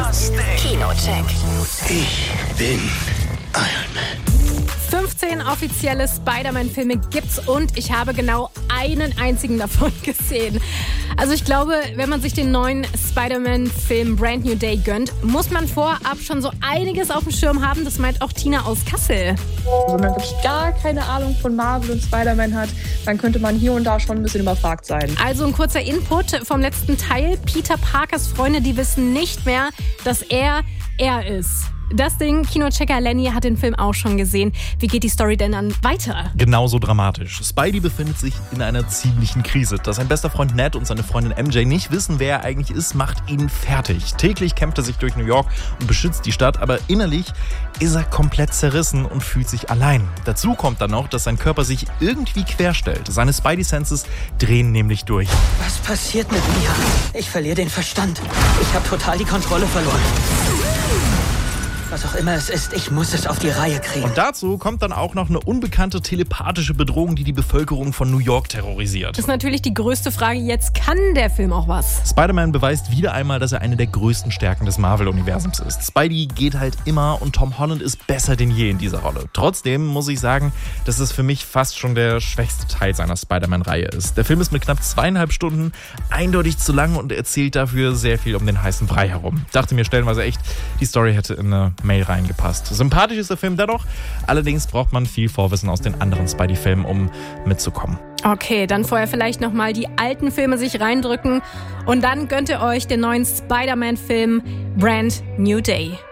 Kinocheck. Ich bin Iron Man. 15 offizielle Spider-Man-Filme gibt's und ich habe genau einen einzigen davon gesehen. Also ich glaube, wenn man sich den neuen Spider-Man-Film Brand New Day gönnt, muss man vorab schon so einiges auf dem Schirm haben. Das meint auch Tina aus Kassel. Also wenn man wirklich gar keine Ahnung von Marvel und Spider-Man hat, dann könnte man hier und da schon ein bisschen überfragt sein. Also ein kurzer Input vom letzten Teil. Peter Parkers Freunde, die wissen nicht mehr, dass er ist. Das Ding, Kinochecker Lenny hat den Film auch schon gesehen. Wie geht die Story denn dann weiter? Genauso dramatisch. Spidey befindet sich in einer ziemlichen Krise. Dass sein bester Freund Ned und seine Freundin MJ nicht wissen, wer er eigentlich ist, macht ihn fertig. Täglich kämpft er sich durch New York und beschützt die Stadt, aber innerlich ist er komplett zerrissen und fühlt sich allein. Dazu kommt dann noch, dass sein Körper sich irgendwie querstellt. Seine Spidey-Senses drehen nämlich durch. Was passiert mit mir? Ich verliere den Verstand. Ich habe total die Kontrolle verloren. Was auch immer es ist, ich muss es auf die Reihe kriegen. Und dazu kommt dann auch noch eine unbekannte telepathische Bedrohung, die die Bevölkerung von New York terrorisiert. Das ist natürlich die größte Frage jetzt. Kann der Film auch was? Spider-Man beweist wieder einmal, dass er eine der größten Stärken des Marvel-Universums ist. Spidey geht halt immer und Tom Holland ist besser denn je in dieser Rolle. Trotzdem muss ich sagen, dass es für mich fast schon der schwächste Teil seiner Spider-Man-Reihe ist. Der Film ist mit knapp 2,5 Stunden eindeutig zu lang und erzählt dafür sehr viel um den heißen Brei herum. Dachte mir stellenweise echt, die Story hätte in eine Mail reingepasst. Sympathisch ist der Film dennoch, allerdings braucht man viel Vorwissen aus den anderen Spidey-Filmen, um mitzukommen. Okay, dann vorher vielleicht nochmal die alten Filme sich reindrücken und dann gönnt ihr euch den neuen Spider-Man-Film Brand New Day.